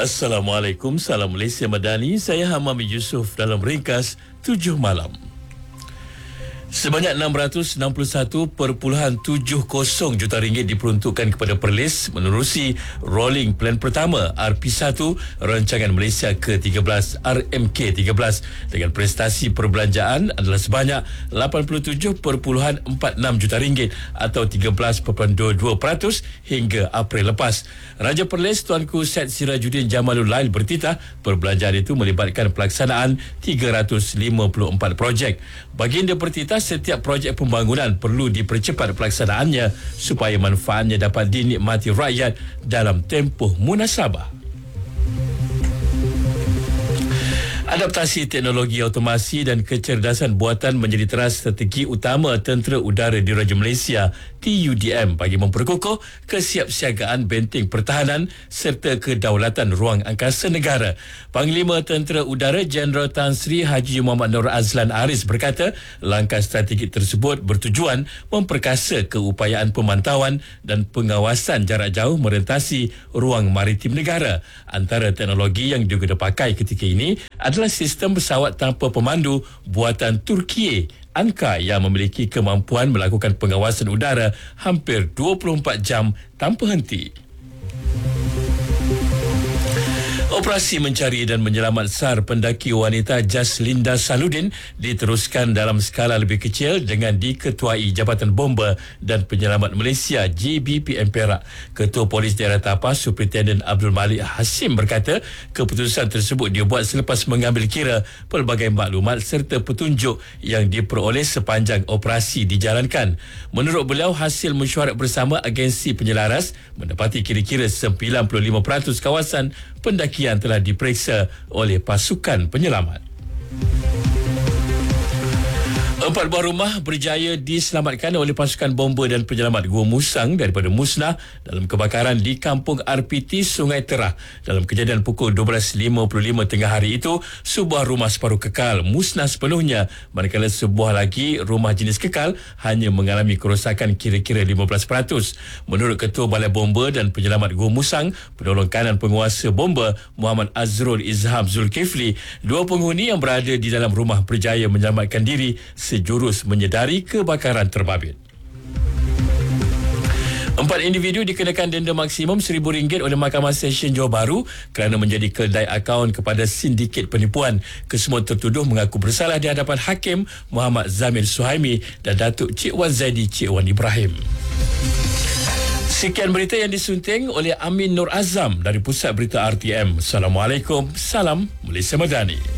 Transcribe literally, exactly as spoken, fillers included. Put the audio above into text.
Assalamualaikum, salam Malaysia Madani. Saya Hamami Yusof dalam ringkas tujuh malam. Sebanyak enam ratus enam puluh satu perpuluhan tujuh kosong juta ringgit diperuntukkan kepada Perlis menerusi Rolling Plan Pertama R P satu Rancangan Malaysia ke tiga belas R M K tiga belas dengan prestasi perbelanjaan adalah sebanyak lapan puluh tujuh perpuluhan empat enam juta ringgit atau tiga belas perpuluhan dua dua peratus hingga April lepas. Raja Perlis Tuanku Syed Sirajuddin Jamalul Lail bertitah perbelanjaan itu melibatkan pelaksanaan tiga ratus lima puluh empat projek. Baginda bertitah setiap projek pembangunan perlu dipercepat pelaksanaannya supaya manfaatnya dapat dinikmati rakyat dalam tempoh munasabah. Adaptasi teknologi automasi dan kecerdasan buatan menjadi teras strategi utama Tentera Udara Diraja Malaysia T U D M bagi memperkukuh kesiapsiagaan benteng pertahanan serta kedaulatan ruang angkasa negara. Panglima Tentera Udara Jeneral Tan Sri Haji Muhammad Nur Azlan Aris berkata, langkah strategik tersebut bertujuan memperkasa keupayaan pemantauan dan pengawasan jarak jauh merentasi ruang maritim negara. Antara teknologi yang juga dipakai ketika ini adalah sistem pesawat tanpa pemandu buatan Turkiye Anka yang memiliki kemampuan melakukan pengawasan udara hampir dua puluh empat jam tanpa henti. Operasi mencari dan menyelamat SAR pendaki wanita Jaslinda Saludin diteruskan dalam skala lebih kecil dengan diketuai Jabatan Bomba dan Penyelamat Malaysia J B P M Perak. Ketua Polis Daerah Tapas Superintendent Abdul Malik Hasim berkata, keputusan tersebut dibuat selepas mengambil kira pelbagai maklumat serta petunjuk yang diperoleh sepanjang operasi dijalankan. Menurut beliau, hasil mesyuarat bersama agensi penyelaras mendapati kira-kira sembilan puluh lima peratus kawasan pendakian telah diperiksa oleh pasukan penyelamat. Empat buah rumah berjaya diselamatkan oleh pasukan bomba dan penyelamat Gua Musang daripada musnah dalam kebakaran di kampung R P T Sungai Terah. Dalam kejadian pukul dua belas lima puluh lima tengah hari itu, sebuah rumah separuh kekal musnah sepenuhnya, manakala sebuah lagi rumah jenis kekal hanya mengalami kerosakan kira-kira lima belas peratus. Menurut Ketua Balai Bomba dan Penyelamat Gua Musang, penolong kanan penguasa bomba Muhammad Azrul Izham Zulkifli, dua penghuni yang berada di dalam rumah berjaya menyelamatkan diri sejurus menyedari kebakaran terbabit. Empat individu dikenakan denda maksimum seribu ringgit oleh Mahkamah Session Johor Bahru kerana menjadi keldai akaun kepada sindiket penipuan. Kesemua tertuduh mengaku bersalah di hadapan Hakim Muhammad Zamir Suhaimi dan Datuk Cik Wan Zaidi Cik Wan Ibrahim. Sekian berita yang disunting oleh Amin Nur Azam dari Pusat Berita R T M. Assalamualaikum, salam Malaysia Madani.